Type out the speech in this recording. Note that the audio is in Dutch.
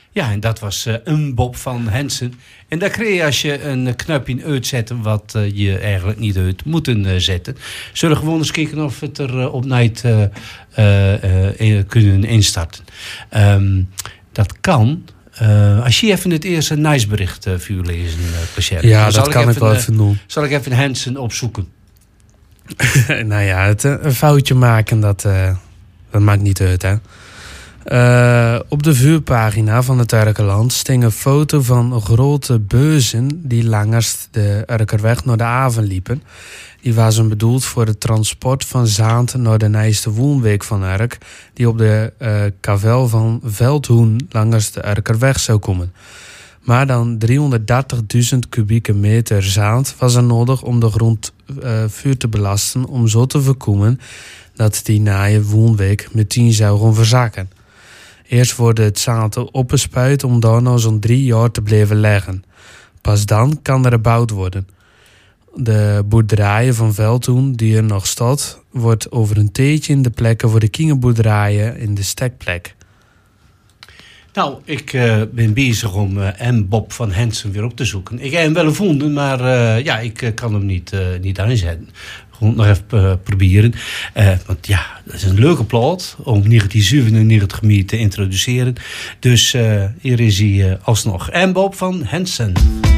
Ja, en dat was een Bob van Hensen. En daar kreeg je als je een knopje uitzetten wat je eigenlijk niet uit moeten zetten. Zullen we gewoon eens kijken of we het er op night kunnen instarten. Dat kan. Als je even het eerste nieuwsbericht voor u lezen, Pascal. Ja, dat kan ik wel even doen. Zal ik even Hensen opzoeken? Nou ja, een foutje maken, dat maakt niet uit, hè. Op de vuurpagina van het Urkerland sting een foto van grote beurzen die langs de Urkerweg naar de haven liepen. Die waren bedoeld voor het transport van zaad naar de nijste woonweek van Urk, die op de kavel van Veldhoen langs de Urkerweg zou komen. Maar dan 330.000 kubieke meter zaad was er nodig om de grond vuur te belasten, om zo te voorkomen dat die naaie woonweek meteen zou gaan verzakken. Eerst wordt het zaad opgespuit om daarna zo'n 3 jaar te blijven leggen. Pas dan kan er gebouwd worden. De boerderijen van Veldhoen die er nog staat, wordt over een tijdje in de plekken voor de kinderboerderijen in de stekplek. Nou, ik ben bezig om Bob van Hensen weer op te zoeken. Ik heb hem wel gevonden, maar ik kan hem niet aanzetten. Gewoon nog even proberen. Want ja, dat is een leuke plaat om 1997 mee te introduceren. Dus hier is hij alsnog. Bob van Hensen.